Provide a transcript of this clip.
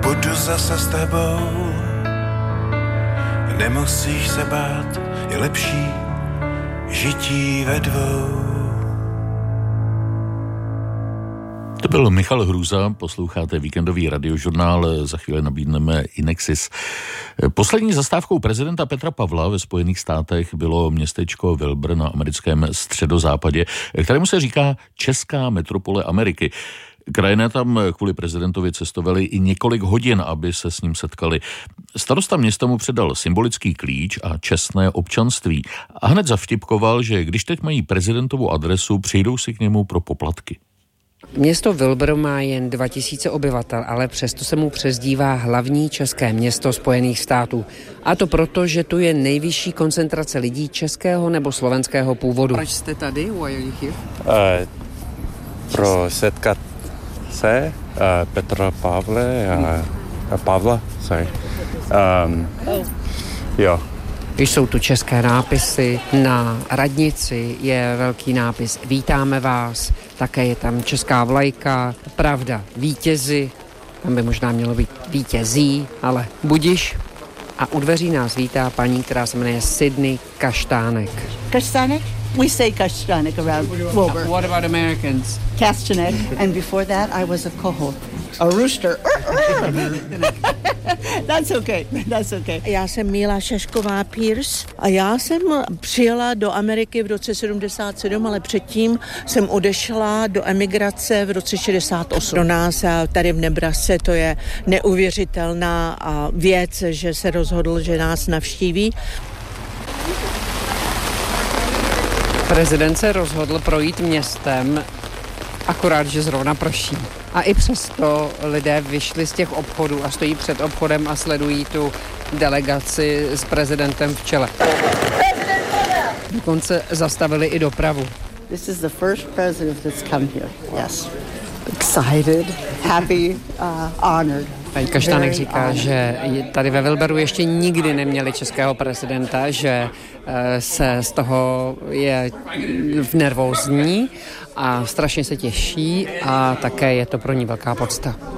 budu zase s tebou. Nemusíš se bát, je lepší žití ve dvou. To byl Michal Hrůza, posloucháte víkendový radiožurnál, za chvíli nabídneme Inexis. Poslední zastávkou prezidenta Petra Pavla ve Spojených státech bylo městečko Wilbur na americkém středozápadě, kterému se říká Česká metropole Ameriky. Krajané tam kvůli prezidentovi cestovali i několik hodin, aby se s ním setkali. Starosta města mu předal symbolický klíč a čestné občanství a hned zavtipkoval, že když teď mají prezidentovu adresu, přijdou si k němu pro poplatky. Město Wilbur má jen 2000 obyvatel, ale přesto se mu přezdívá hlavní české město Spojených států. A to proto, že tu je nejvyšší koncentrace lidí českého nebo slovenského původu. Proč jste tady? Why are you here? Pro setkat se Petra Pavle a Pavla. Sorry. Jo. Jsou tu české nápisy, na radnici je velký nápis Vítáme vás, také je tam česká vlajka, pravda, vítězi, tam by možná mělo být vítězí, ale budiš. A u dveří nás vítá paní, která se jmenuje Sydney Kaštánek. Kaštánek? We say Kaštánek around Wilbur. What about Americans? Kaštánek, and before that I was a coho, a rooster. That's okay, that's okay. Já jsem Míla Šašková Pierce a já jsem přijela do Ameriky v roce 77, ale předtím jsem odešla do emigrace v roce 68. Pro nás tady v Nebrasce to je neuvěřitelná věc, že se rozhodl, že nás navštíví. Prezident se rozhodl projít městem, akorát, že zrovna prší. A i přesto lidé vyšli z těch obchodů a stojí před obchodem a sledují tu delegaci s prezidentem v čele. Dokonce zastavili i dopravu. This is the first president that's come here. Yes. Excited, happy, honored. Paní Kaštánek říká, že tady ve Wilburu ještě nikdy neměli českého prezidenta, že se z toho je nervózní a strašně se těší a také je to pro ní velká podsta.